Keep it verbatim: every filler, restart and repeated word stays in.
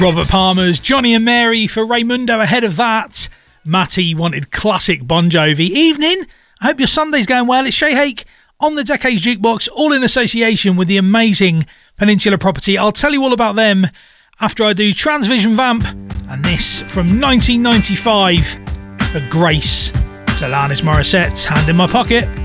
Robert Palmer's Johnny and Mary for Raymundo. Ahead of that, Matty wanted classic Bon Jovi. Evening, I hope your Sunday's going well. It's Shay Hake on the Decades Jukebox, all in association with the amazing Peninsula Property. I'll tell you all about them after I do Transvision Vamp and this from nineteen ninety-five for Grace. It's Alanis Morissette's Hand in My Pocket.